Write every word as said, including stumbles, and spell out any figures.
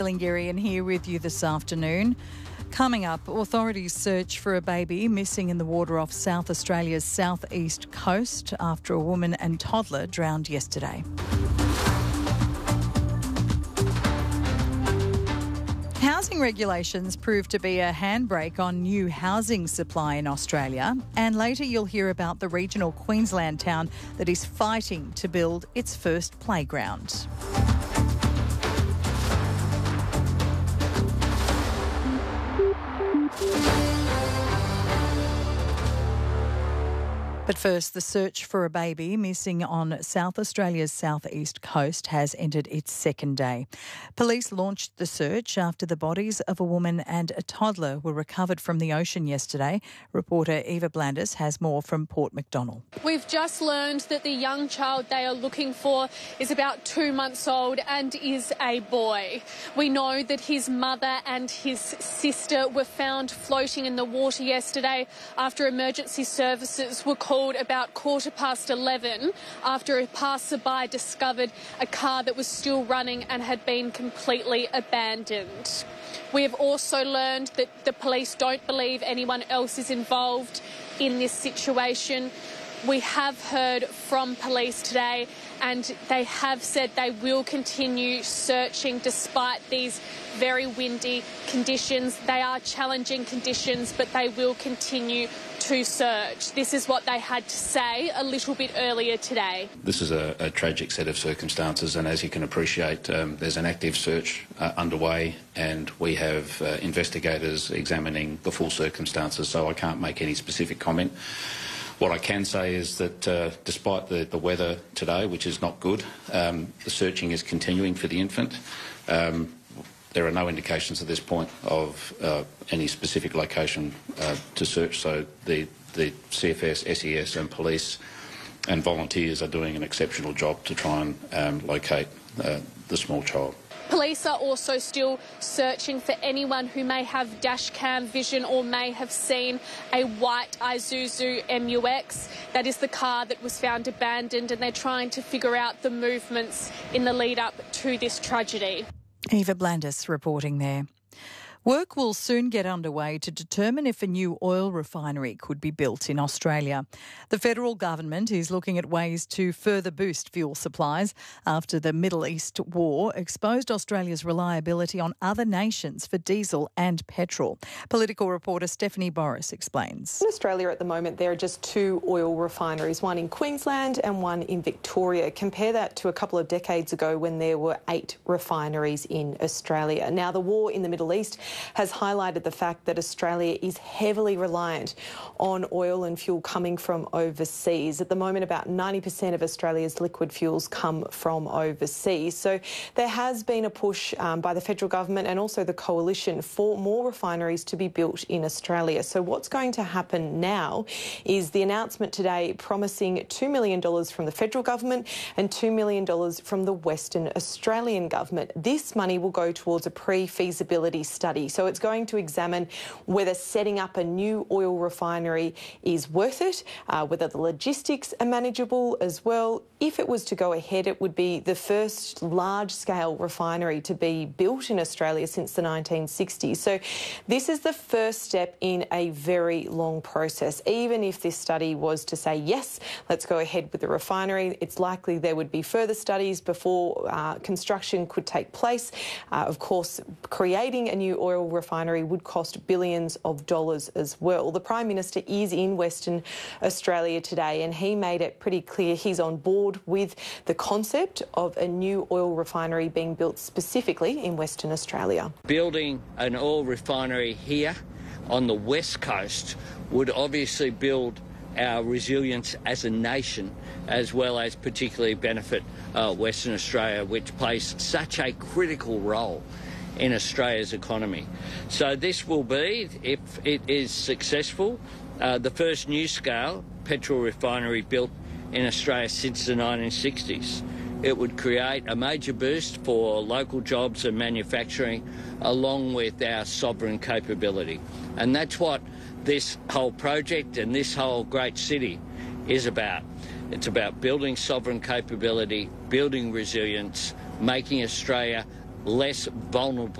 Hillengerry and here with you this afternoon. Coming up, authorities search for a baby missing in the water off South Australia's southeast coast after a woman and toddler drowned yesterday. Housing regulations prove to be a handbrake on new housing supply in Australia, and later you'll hear about the regional Queensland town that is fighting to build its first playground. But first, the search for a baby missing on South Australia's southeast coast has entered its second day. Police launched the search after the bodies of a woman and a toddler were recovered from the ocean yesterday. Reporter Eva Blandis has more from Port Macdonnell. We've just learned that the young child they are looking for is about two months old and is a boy. We know that his mother and his sister were found floating in the water yesterday after emergency services were called about quarter past eleven after a passerby discovered a car that was still running and had been completely abandoned. We have also learned that the police don't believe anyone else is involved in this situation. We have heard from police today and they have said they will continue searching despite these very windy conditions. They are challenging conditions, but they will continue to search. This is what they had to say a little bit earlier today. This is a, a tragic set of circumstances, and as you can appreciate, um, there's an active search uh, underway, and we have uh, investigators examining the full circumstances, so I can't make any specific comment. What I can say is that uh, despite the, the weather today, which is not good, um, the searching is continuing for the infant. Um, there are no indications at this point of uh, any specific location uh, to search, so the, the C F S, S E S and police and volunteers are doing an exceptional job to try and um, locate uh, the small child. Police are also still searching for anyone who may have dash cam vision or may have seen a white Isuzu M U X. That is the car that was found abandoned, and they're trying to figure out the movements in the lead up to this tragedy. Eva Blandis reporting there. Work will soon get underway to determine if a new oil refinery could be built in Australia. The federal government is looking at ways to further boost fuel supplies after the Middle East war exposed Australia's reliability on other nations for diesel and petrol. Political reporter Stephanie Boris explains. In Australia at the moment, there are just two oil refineries, one in Queensland and one in Victoria. Compare that to a couple of decades ago when there were eight refineries in Australia. Now, the war in the Middle East has highlighted the fact that Australia is heavily reliant on oil and fuel coming from overseas. At the moment, about ninety percent of Australia's liquid fuels come from overseas. So there has been a push um, by the federal government and also the coalition for more refineries to be built in Australia. So what's going to happen now is the announcement today promising two million dollars from the federal government and two million dollars from the Western Australian government. This money will go towards a pre-feasibility study. So it's going to examine whether setting up a new oil refinery is worth it, uh, whether the logistics are manageable as well. If it was to go ahead, it would be the first large-scale refinery to be built in Australia since the nineteen sixties. So this is the first step in a very long process. Even if this study was to say, yes, let's go ahead with the refinery, it's likely there would be further studies before uh, construction could take place. Uh, of course, creating a new oil refinery would cost billions of dollars as well. The Prime Minister is in Western Australia today, and he made it pretty clear he's on board with the concept of a new oil refinery being built specifically in Western Australia. Building an oil refinery here on the west coast would obviously build our resilience as a nation, as well as particularly benefit uh, Western Australia, which plays such a critical role in Australia's economy. So this will be, if it is successful, uh, the first new-scale petrol refinery built in Australia since the nineteen sixties. It would create a major boost for local jobs and manufacturing, along with our sovereign capability. And that's what this whole project and this whole great city is about. It's about building sovereign capability, building resilience, making Australia less vulnerable